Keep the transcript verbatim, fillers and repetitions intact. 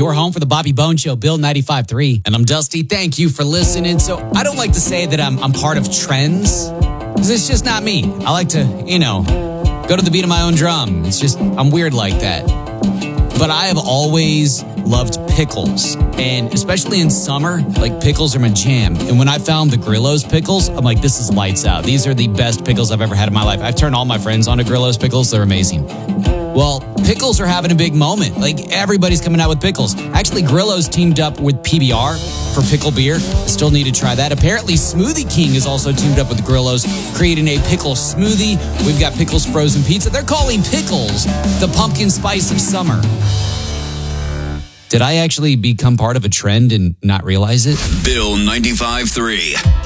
your home for the Bobby Bone Show, Bill ninety-five point three. And I'm Dusty. Thank you for listening. So I don't like to say that I'm, I'm part of trends, because it's just not me. I like to, you know, go to the beat of my own drum. It's just, I'm weird like that. But I have always loved pickles, and especially in summer, like pickles are my jam. And when I found the Grillo's pickles, I'm like, this is lights out. These are the best pickles I've ever had in my life. I've turned all my friends onto Grillo's pickles. They're amazing. Well, pickles are having a big moment. Like, everybody's coming out with pickles. Actually, Grillo's teamed up with P B R for pickle beer. I still need to try that. Apparently, Smoothie King is also teamed up with Grillo's, creating a pickle smoothie. We've got Pickles Frozen Pizza. They're calling pickles the pumpkin spice of summer. Did I actually become part of a trend and not realize it? Bill ninety-five point three.